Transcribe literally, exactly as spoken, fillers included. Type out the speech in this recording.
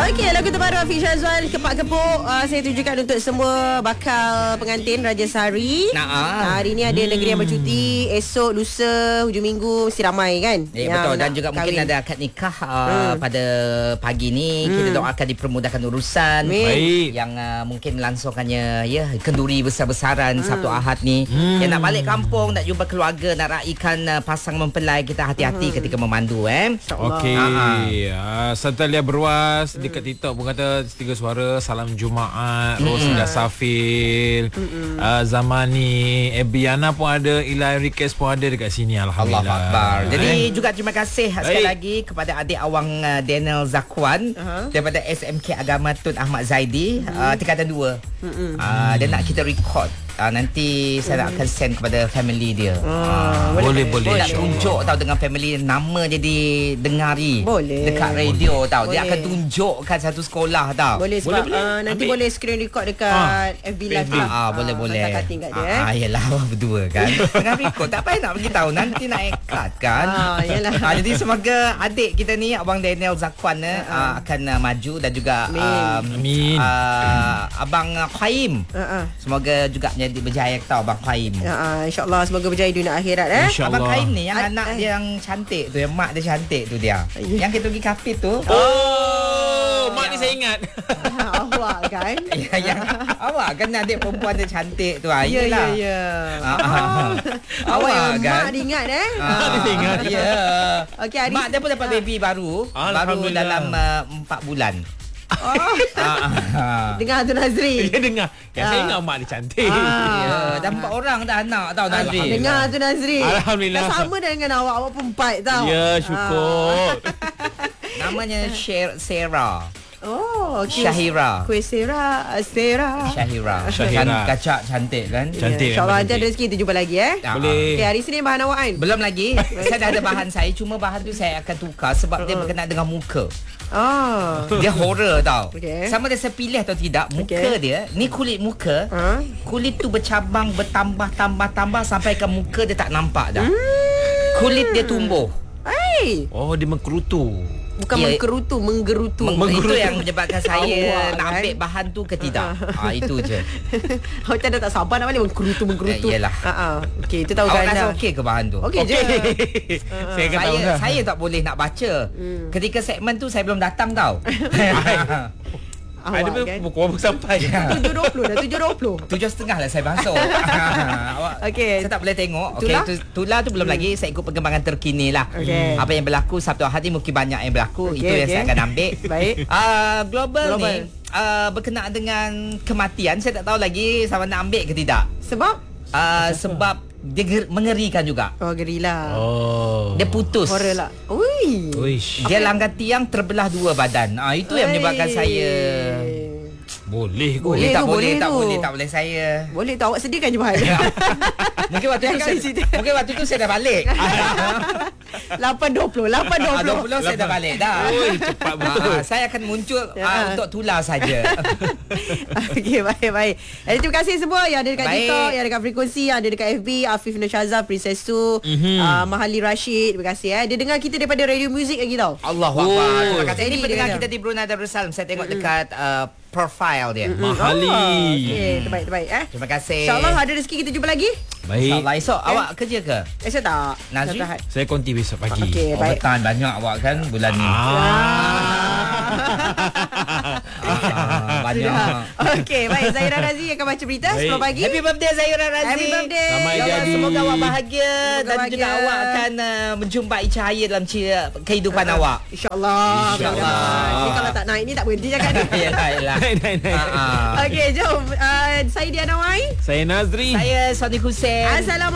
Okey, lagu terbaru Afiq Syazwan, Kepak Kepuk. uh, Saya tujukan untuk semua bakal pengantin Raja Sari. Nah, Hari ni ada hmm. negeri yang bercuti. Esok, lusa, hujung minggu mesti ramai kan. Eh, betul. Dan juga kahwin. Mungkin ada akad nikah uh, hmm. pada pagi ni. hmm. Kita doakan dipermudahkan urusan. Baik. Yang uh, mungkin melangsungkannya ya, kenduri besar-besaran hmm. Sabtu Ahad ni. hmm. Yang nak balik kampung, nak jumpa keluarga, nak raikan uh, pasang mempelai, kita hati-hati hmm. ketika memandu eh. Okey. Uh, Santalia Berwas dekat TikTok pun kata tiga suara salam Jumaat. mm. Rosida Safil, uh, Zamani, Ebiana pun ada, Ilai Rikes pun ada dekat sini. Alhamdulillah. Allah Akbar. Jadi eh. juga terima kasih Baik. sekali lagi kepada adik awang uh, Daniel Zakwan uh-huh. daripada S M K Agama Tun Ahmad Zaidi, uh-huh. uh, tingkatan dua. uh-huh. uh, Dia nak kita record. Uh, nanti saya nak akan send kepada family dia. uh, uh, Boleh boleh. Dia nak tunjuk tahu dengan family, nama dia didengari boleh. Dekat radio tahu. Boleh. Dia akan tunjukkan satu sekolah tahu. Boleh sebab boleh, boleh. Uh, nanti Ambil. boleh screen record dekat ah. F B Live. Ah, ah boleh uh, boleh. Cutting kat dia eh. Ah yalah berdua kan. Tengah record tak payah nak bagi tahu, nanti nak cut kan. Ah yalah. Ah, jadi semoga adik kita ni abang Daniel Zakwan uh, uh, akan uh, maju, dan juga um, Amin. Uh, abang uh, Qaim. Uh, uh. Semoga juga menjadi berjaya tahu abang Qaim. Ya, uh, insya-Allah semoga berjaya dunia akhirat eh. Abang Qaim ni yang Ad, anak eh. dia yang cantik tu, yang mak dia cantik tu dia. Yeah. Yang kita pergi kafe tu. Oh, mak ni saya ingat. Awak kan? Ya, yang awak kan adik perempuan dia cantik tu. Ya, ya, Ayolah. ya. Awak kan? Mak dia ingat eh. Ah, dia ingat. Ya. Okey, hari mak dia pun dapat baby baru. Baru dalam uh, empat bulan. Oh. Dengar tu Nazri. Dia dengar. Yang saya ingat mak dia cantik. Ya, dah empat orang dah anak tau Nazri. Dengar tu Nazri. Alhamdulillah. Dah sama dengan awak. Awak pun empat tau. Ya, syukur. Namanya Sarah. Oh, okay. Syahira. Kuih Sera, Sera. Syahira. Syahira. Kan kacak cantik kan? Cantik. InsyaAllah nanti ada rezeki kita jumpa lagi eh. Boleh. Okay, hari Senin bahan awak kan? Belum lagi. Saya dah ada bahan saya. Cuma bahan tu saya akan tukar sebab dia berkenaan dengan muka. Ah. Dia horror tau. Okay. Sama ada saya pilih atau tidak, muka okay. dia, ni kulit muka. Ha? Kulit tu bercabang, bertambah, tambah, tambah sampai ke muka dia tak nampak dah. Hmm. Kulit dia tumbuh. Hey. Oh, dia mengkerutu. Bukan Ya, mengkerutu, menggerutu. Meng- itu yang menyebabkan saya Awak, nak ambil kan? bahan tu ke tidak. ha, itu je. Awak macam dah tak sabar nak balik mengkerutu, menggerutu. Eh, yelah. Ha, okey, itu tahu Awak kan. rasa okey ke bahan tu? Okey je. Saya kata Saya, saya tak boleh nak baca. Hmm. Ketika segmen tu saya belum datang tau. Awak Ada kan. pukul berapa sampai? tujuh dua puluh dah, tujuh dua puluh. Tujuh setengah lah saya masuk. Awak, Okey. saya tak boleh tengok. Okey, Tulah? tu, tulah tu belum hmm. lagi. Saya ikut perkembangan terkini lah. Okey. Apa yang berlaku Sabtu Ahad ni mungkin banyak yang berlaku. Okey, Itu yang okey. saya akan ambil. Baik. Uh, global, Global. ni uh, berkenaan dengan kematian. Saya tak tahu lagi sama nak ambil ke tidak. Sebab? Uh, sebab dia ger- mengerikan juga. Oh, gerilah. Oh. Dia putus. Horror lah. Ui. Uish. Dia langgar tiang, terbelah dua badan. Ah, itu yang menyebabkan saya. Boleh kot. Boleh tak tu, boleh, boleh tak tu. boleh, tak boleh saya. Boleh tak awak sediakan je bahan. Mungkin waktu tu Jangan saya, cerita. mungkin waktu tu saya dah balik. lapan dua puluh, lapan dua Ah, puluh. dua puluh saya dah balik dah. Oi, cepat betul. Ah, saya akan muncul Ya. ah, untuk tular saja. Okey, baik, baik. Jadi, terima kasih semua yang ada dekat Baik. TikTok, yang ada dekat Frekuensi, yang ada dekat F B, Afif Nurshazah, Princess Su, Mhm. uh, Mahali Rashid. Terima kasih eh. Dia dengar kita daripada radio muzik lagi tau. Allahu Oh. Akbar. Terima kasih. Ini Jadi pendengar dia kita di Brunei Darussalam. Saya tengok dekat uh, profile dia. Mahali. Oh, okey, terbaik, terbaik eh. Terima kasih. InsyaAllah ada rezeki kita jumpa lagi. Baik. InsyaAllah esok awak kerja ke? Esok tak? Nazri? Satu Ahad. Saya konti besok pagi. Okey, Oh, baik. betan banyak awak kan bulan ni. Ah, banyak. Sudah. Okey, baik. Zahira Razi akan baca berita Baik. sepuluh pagi. Happy birthday Zahira Razi. Happy birthday. Selamat Ya Allah, jadi. semoga awak bahagia Semoga dan bahagia. juga awak akan uh, menjumpai cahaya dalam cia- kehidupan Uh, awak. InsyaAllah. InsyaAllah. mudah-mudahan. Ni kalau tak naik ni tak berhenti cakap ni. Yalah, yalah. Naik, naik, naik. Ah, ah. Okey, jom. Uh, saya Diana Wai. Saya Nazri. Saya Sonic Hussein. Assalamualaikum.